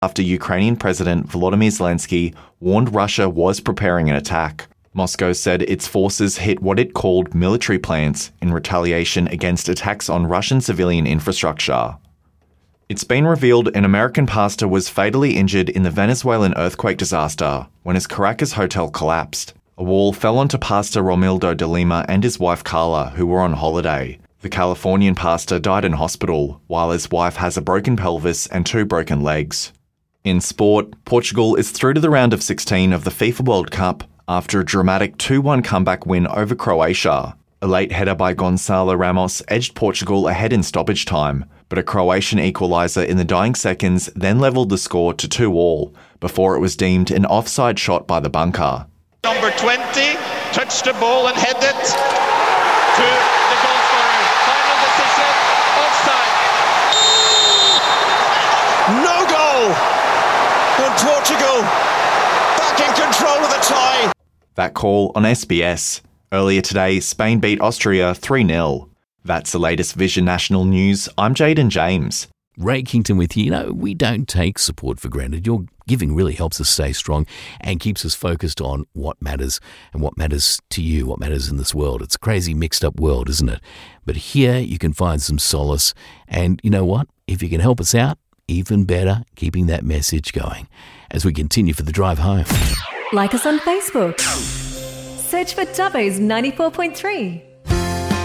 after Ukrainian President Volodymyr Zelensky warned Russia was preparing an attack. Moscow said its forces hit what it called military plants in retaliation against attacks on Russian civilian infrastructure. It's been revealed an American pastor was fatally injured in the Venezuelan earthquake disaster when his Caracas hotel collapsed. A wall fell onto Pastor Romildo de Lima and his wife Carla, who were on holiday. The Californian pastor died in hospital, while his wife has a broken pelvis and 2 broken legs. In sport, Portugal is through to the round of 16 of the FIFA World Cup after a dramatic 2-1 comeback win over Croatia. A late header by Gonçalo Ramos edged Portugal ahead in stoppage time, but a Croatian equaliser in the dying seconds then levelled the score to 2-2 before it was deemed an offside shot by the bunker. Number 20 touched the ball and headed to the goal scorer. Final decision, offside. No goal! And Portugal back in control of the tie. That call on SBS. Earlier today, Spain beat Austria 3-0. That's the latest Vision National News. I'm Jaden James. Ray Kington with you. You know, we don't take support for granted. Your giving really helps us stay strong and keeps us focused on what matters and what matters to you, what matters in this world. It's a crazy mixed up world, isn't it? But here you can find some solace. And you know what? If you can help us out, even better, keeping that message going as we continue for the drive home. Like us on Facebook. Search for Dubbo's 94.3.